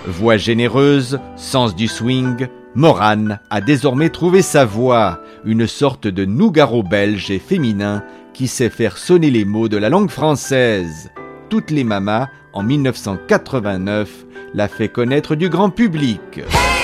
Voix généreuse, sens du swing, Morane a désormais trouvé sa voix, une sorte de Nougaro belge et féminin qui sait faire sonner les mots de la langue française. Toutes les mamas, en 1989, l'a fait connaître du grand public.